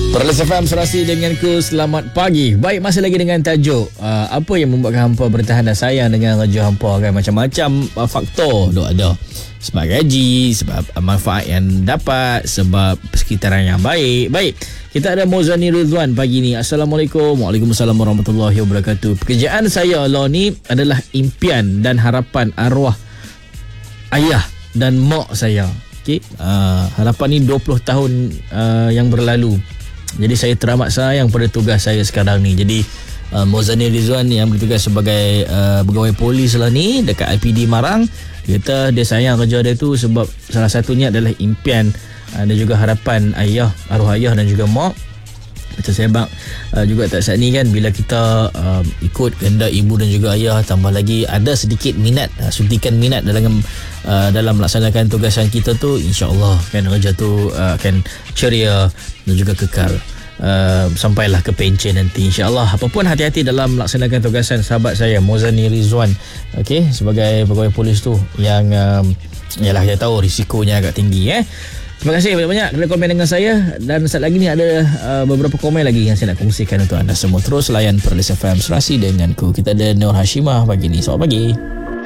Perlis FM Serasi denganku, selamat pagi. Baik, masih lagi dengan tajuk apa yang membuatkan hampa bertahan dan sayang dengan kerja hampa kan. Macam-macam faktor duk ada. Sebab gaji, sebab manfaat yang dapat, sebab persekitaran yang baik. Baik, kita ada Mozani Ridwan pagi ni. Assalamualaikum. Waalaikumsalam warahmatullahi wabarakatuh. Pekerjaan saya lah ni adalah impian dan harapan arwah ayah dan mak saya. Okay? Harapan ni 20 tahun yang berlalu. Jadi saya teramat sayang pada tugas saya sekarang ni. Jadi Mozani Rizwan yang bertugas sebagai pegawai polis lah ni dekat IPD Marang, dia kata dia sayang kerja dia tu sebab salah satunya adalah impian dan juga harapan ayah, arwah ayah dan juga mak. Macam saya bang juga tak saat ni kan, bila kita ikut kehendak ibu dan juga ayah, tambah lagi ada sedikit minat, suntikan minat dalam melaksanakan tugasan kita tu, insya-Allah kan kerja tu akan ceria dan juga kekal sampailah ke pencen nanti, insya-Allah. Apapun, hati-hati dalam melaksanakan tugasan sahabat saya Mozani Rizwan, okey, sebagai pegawai polis tu yang yalah kita tahu risikonya agak tinggi. Terima kasih banyak-banyak kerana komen dengan saya. Dan saat lagi ni ada beberapa komen lagi yang saya nak kongsikan untuk anda semua. Terus layan Perlis FM Serasi denganku. Kita ada Nur Hashimah pagi ni. Selamat pagi.